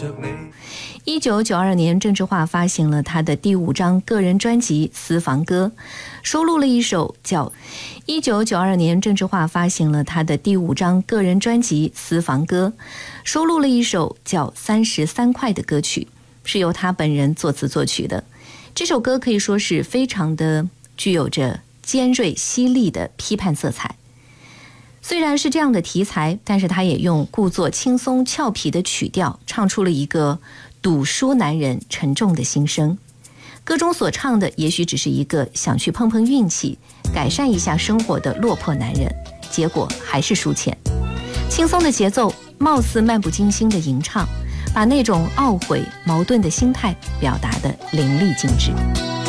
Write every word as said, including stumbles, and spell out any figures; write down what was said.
一九九二年，郑智化发行了他的第五张个人专辑《私房歌》，收录了一首叫一九九二年，郑智化发行了他的第五张个人专辑《私房歌》，收录了一首叫《三十三块》的歌曲，是由他本人作词作曲的。这首歌可以说是非常的具有着尖锐犀利的批判色彩。虽然是这样的题材，但是他也用故作轻松俏皮的曲调，唱出了一个赌书男人沉重的心声。歌中所唱的也许只是一个想去碰碰运气，改善一下生活的落魄男人，结果还是输钱。轻松的节奏，貌似漫不经心的吟唱，把那种懊悔矛盾的心态表达得淋漓尽致。